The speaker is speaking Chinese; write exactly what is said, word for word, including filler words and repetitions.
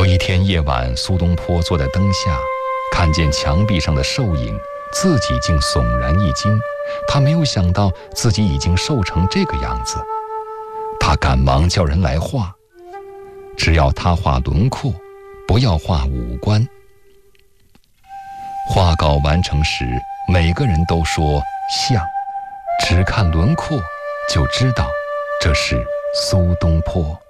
有一天夜晚，苏东坡坐在灯下，看见墙壁上的瘦影，自己竟悚然一惊。他没有想到自己已经瘦成这个样子，他赶忙叫人来画，只要他画轮廓，不要画五官。画稿完成时，每个人都说像，只看轮廓就知道这是苏东坡。